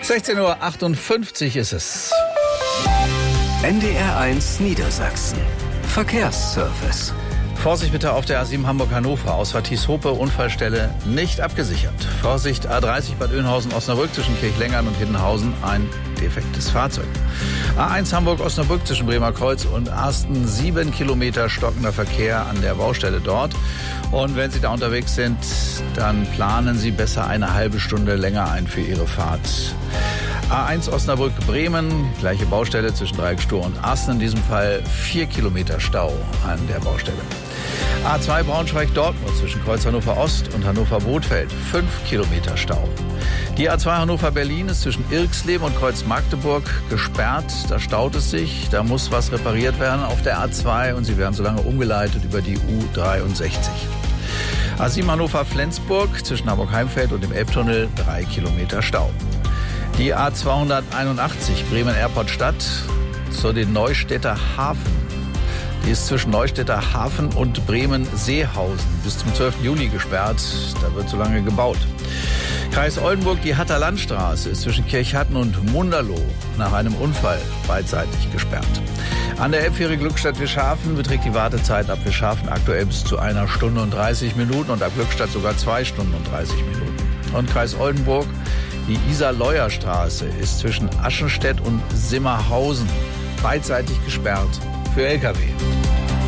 16:58 Uhr ist es. NDR1 Niedersachsen. Verkehrsservice. Vorsicht bitte auf der A7 Hamburg-Hannover. Ausfahrt Thies-Hope, Unfallstelle nicht abgesichert. Vorsicht A30 Bad Oeynhausen-Osnabrück zwischen Kirchlengern und Hiddenhausen ein defektes Fahrzeug. A1 Hamburg-Osnabrück zwischen Bremerkreuz und Arsten 7 Kilometer stockender Verkehr an der Baustelle dort. Und wenn Sie da unterwegs sind, dann planen Sie besser eine halbe Stunde länger ein für Ihre Fahrt. A1 Osnabrück-Bremen, gleiche Baustelle zwischen Dreieckstor und Arsten, in diesem Fall 4 Kilometer Stau an der Baustelle. A2 Braunschweig-Dortmund zwischen Kreuz Hannover Ost und Hannover-Bothfeld, 5 Kilometer Stau. Die A2 Hannover-Berlin ist zwischen Irxleben und Kreuz Magdeburg gesperrt. Da staut es sich, da muss was repariert werden auf der A2 und Sie werden so lange umgeleitet über die U63. A7 Hannover-Flensburg zwischen Hamburg-Heimfeld und dem Elbtunnel, 3 Kilometer Stau. Die A281 Bremen-Erport-Stadt zu den Neustädter Hafen. Die ist zwischen Neustädter Hafen und Bremen-Seehausen bis zum 12. Juli gesperrt. Da wird so lange gebaut. Kreis Oldenburg, die Hatter Landstraße ist zwischen Kirchhatten und Munderloh nach einem Unfall beidseitig gesperrt. An der Elbfähre Glückstadt-Wischhafen beträgt die Wartezeit ab Wischhafen aktuell bis zu 1 Stunde und 30 Minuten und ab Glückstadt sogar 2 Stunden und 30 Minuten. Und Kreis Oldenburg, die Isar-Leuer-Straße ist zwischen Aschenstedt und Simmerhausen beidseitig gesperrt für Lkw.